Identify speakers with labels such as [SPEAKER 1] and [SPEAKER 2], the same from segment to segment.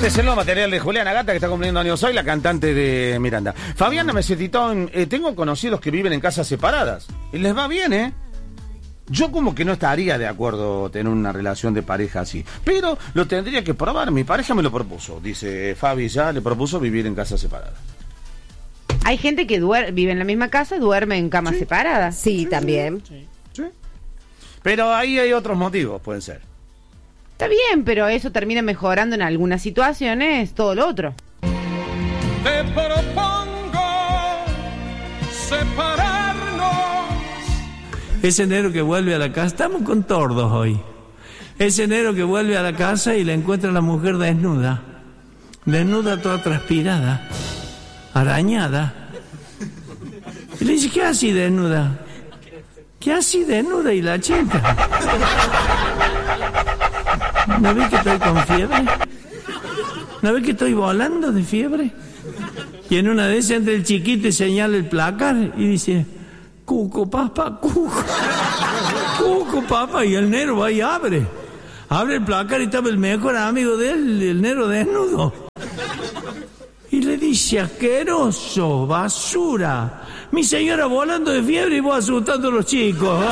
[SPEAKER 1] Este es el nuevo material de Juliana Gata, que está cumpliendo años hoy, la cantante de Miranda. Fabiana Mesetitón, tengo conocidos que viven en casas separadas. Y les va bien, ¿eh? Yo como que no estaría de acuerdo tener una relación de pareja así. Pero lo tendría que probar. Mi pareja me lo propuso. Dice Fabi, ya le propuso vivir en casas separadas.
[SPEAKER 2] Hay gente que vive en la misma casa y duerme en camas separadas.
[SPEAKER 3] Sí, también.
[SPEAKER 1] Sí. Pero ahí hay otros motivos, pueden ser.
[SPEAKER 2] Está bien, pero eso termina mejorando en algunas situaciones todo lo otro.
[SPEAKER 4] Te propongo separarnos.
[SPEAKER 5] Ese enero que vuelve a la casa, estamos con tordos hoy. Ese enero que vuelve a la casa y le encuentra a la mujer desnuda. Desnuda, toda transpirada, arañada. Y le dice, ¿qué haces desnuda? ¿Qué haces desnuda? Y la chica. ¿No ves que estoy con fiebre? ¿No ves que estoy volando de fiebre? Y en una de esas entra el chiquito y señala el placar y dice, cuco, papá, cuco. Cuco, papá. Y el negro va y abre. Abre el placar y estaba el mejor amigo de él, el negro desnudo. Y le dice, asqueroso, basura. Mi señora volando de fiebre y vos asustando a los chicos.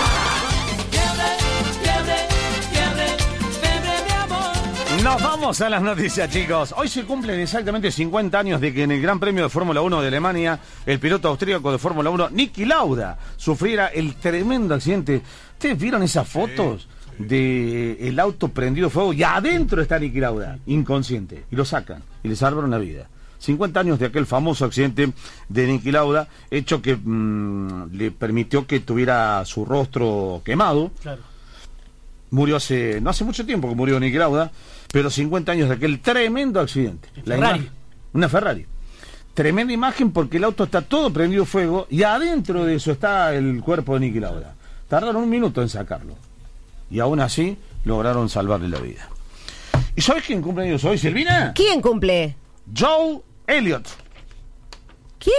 [SPEAKER 1] Nos vamos a las noticias, chicos. Hoy se cumplen exactamente 50 años de que en el Gran Premio de Fórmula 1 de Alemania, el piloto austríaco de Fórmula 1, Niki Lauda, sufriera el tremendo accidente. ¿Ustedes vieron esas fotos del auto prendido fuego? Y adentro está Niki Lauda, inconsciente. Y lo sacan y le salvan la vida. 50 años de aquel famoso accidente de Niki Lauda, hecho que le permitió que tuviera su rostro quemado. Claro. Murió no hace mucho tiempo que murió Niki Lauda, pero 50 años de aquel tremendo accidente. Una Ferrari. Tremenda imagen porque el auto está todo prendido fuego y adentro de eso está el cuerpo de Niki Lauda. Tardaron 1 minuto en sacarlo. Y aún así lograron salvarle la vida. ¿Y sabes quién cumple años hoy, Silvina?
[SPEAKER 3] ¿Quién cumple?
[SPEAKER 1] Joe Elliott.
[SPEAKER 3] ¿Quién?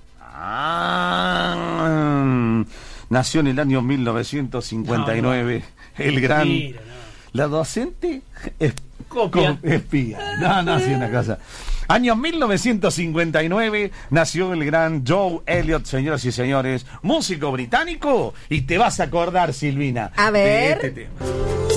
[SPEAKER 1] Nació en el año 1959. El gran...
[SPEAKER 6] Mira, no.
[SPEAKER 1] La docente
[SPEAKER 6] Copia.
[SPEAKER 1] espía. No, sí, una cosa. Año 1959 nació el gran Joe Elliott, señoras y señores, músico británico. Y te vas a acordar, Silvina,
[SPEAKER 3] A ver.
[SPEAKER 1] de este tema.